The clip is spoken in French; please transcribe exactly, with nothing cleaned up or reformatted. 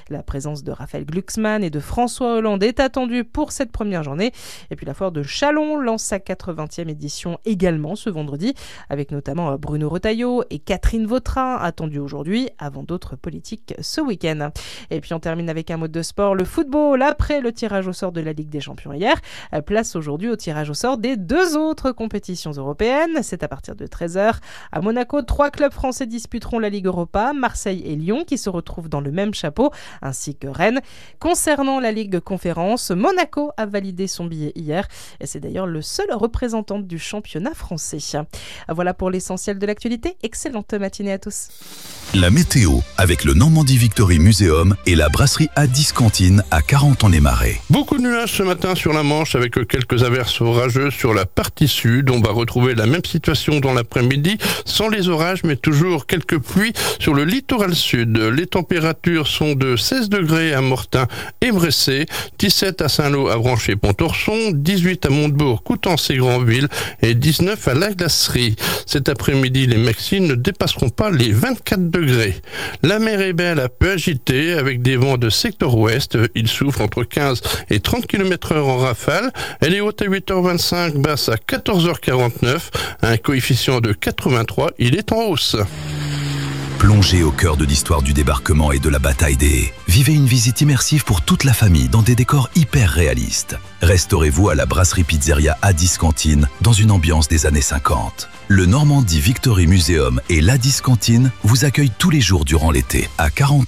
La présence de Raphaël Glucksmann et de François Hollande est attendue pour cette première journée. Et puis la foire de Châlons lance sa quatre-vingtième édition également ce vendredi, avec notamment Bruno Retailleau et Catherine Vautrin attendus aujourd'hui, avant d'autres politiques ce week-end. Et puis on termine avec un mot de sport, le football. Après le tirage au sort de la Ligue des Champions hier, place aujourd'hui au tirage au sort des deux autres compétitions européennes. C'est à partir de treize heures. À Monaco, trois clubs français disputeront la Ligue Europa, Marseille et Lyon qui se retrouvent dans le même chapeau, ainsi que Rennes. Concernant la Ligue Conférence, Monaco a validé son billet hier et c'est d'ailleurs le seul représentant du championnat français. Voilà pour l'essentiel de l'actualité. Excellente matinée à tous. La météo avec le Normandie Victory Museum et la brasserie Addis Cantine à Carentan-les-Marais. Beaucoup de nuages ce matin sur la Manche avec quelques averses orageuses sur la partie sud. On va retrouver la même situation dans l'après-midi sans les orages mais toujours quelques pluies sur le littoral sud. Les températures sont de seize degrés à Mortain et Bressé, dix-sept à Saint-Lô, Avranches et Pontorson, dix-huit à Montebourg, Coutances et Granville et dix-neuf à La Glacerie. Cet après-midi, les maxi ne dépasseront pas les vingt-quatre degrés. La mer est belle, un peu agitée avec des vents de secteur ouest. Il souffle entre quinze et trente kilomètres heure en rafale. Elle est haute à huit heures vingt-cinq, basse à quatorze heures quarante-neuf. Un coefficient de quatre-vingt-trois, il est en hausse. Plongez au cœur de l'histoire du débarquement et de la bataille des Haies. Vivez une visite immersive pour toute la famille dans des décors hyper réalistes. Restaurez-vous à la brasserie pizzeria Addis Cantine dans une ambiance des années cinquante. Le Normandie Victory Museum et l'Addis Cantine vous accueillent tous les jours durant l'été à Carentan.